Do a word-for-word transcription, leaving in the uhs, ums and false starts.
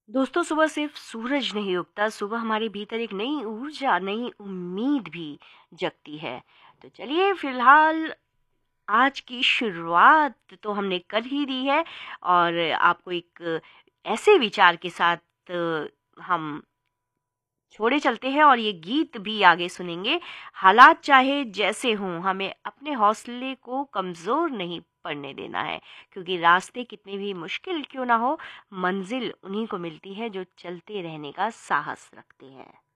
दोस्तों, सुबह सिर्फ सूरज नहीं उगता, सुबह हमारे भीतर एक नई ऊर्जा, नई उम्मीद भी जगती है। तो चलिए, फिलहाल आज की शुरुआत तो हमने कर ही दी है और आपको एक ऐसे विचार के साथ अ, हम छोड़े चलते हैं और ये गीत भी आगे सुनेंगे। हालात चाहे जैसे हों, हमें अपने हौसले को कमज़ोर नहीं पड़ने देना है, क्योंकि रास्ते कितने भी मुश्किल क्यों ना हो, मंजिल उन्हीं को मिलती है जो चलते रहने का साहस रखते हैं।